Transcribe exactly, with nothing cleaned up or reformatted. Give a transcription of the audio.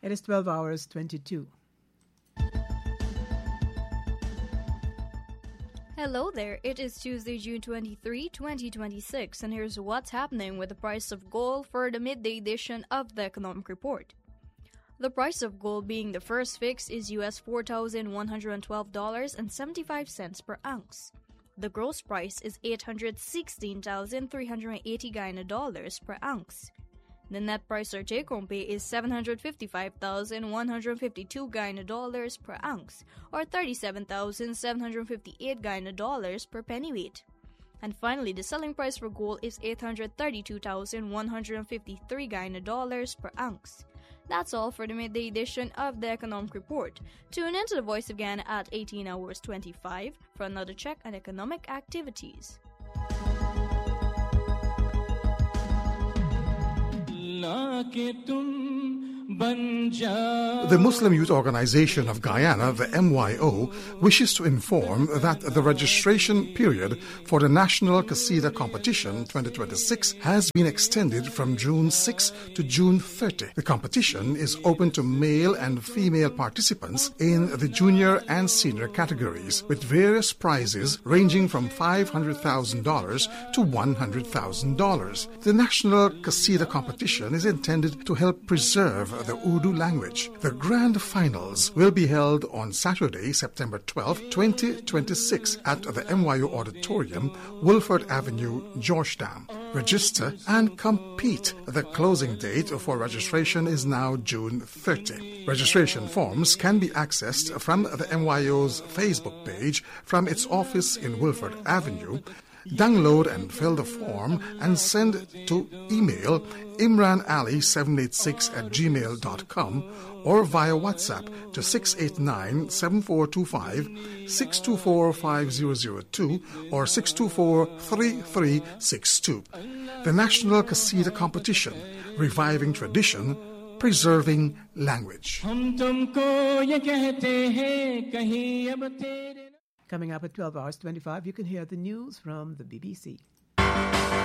It is twelve hours twenty-two. Hello there, it is Tuesday, June twenty-third, twenty twenty-six, and here's what's happening with the price of gold for the midday edition of the Economic Report. The price of gold being the first fix is U S four thousand one hundred twelve dollars and seventy-five cents per ounce. The gross price is eight hundred sixteen thousand three hundred eighty Guyana dollars per ounce. The net price or take-home pay is seven hundred fifty-five thousand one hundred fifty-two Guyana dollars per ounce, or thirty-seven thousand seven hundred fifty-eight Guyana dollars per pennyweight. And finally, the selling price for gold is eight hundred thirty-two thousand one hundred fifty-three Guyana dollars per ounce. That's all for the midday edition of the Economic Report. Tune in to the Voice of Ghana at eighteen hours twenty-five for another check on economic activities. The Muslim Youth Organization of Guyana, the M Y O, wishes to inform that the registration period for the National Qasida Competition twenty twenty-six has been extended from June sixth to June thirtieth. The competition is open to male and female participants in the junior and senior categories, with various prizes ranging from five hundred thousand dollars to one hundred thousand dollars. The National Qasida Competition is intended to help preserve the Urdu language. The grand finals will be held on Saturday, September twelfth, twenty twenty-six at the M Y O Auditorium, Wolford Avenue, Georgetown. Register and compete. The closing date for registration is now June thirtieth. Registration forms can be accessed from the M Y O's Facebook page from its office in Wolford Avenue. Download and fill the form and send to email imranali seven eight six at gmail dot com or via WhatsApp to six eight nine, seven four two five, six two four five zero zero two or six two four three three six two. The National Qasida Competition, reviving tradition, preserving language. Coming up at twelve hours twenty-five, you can hear the news from the B B C.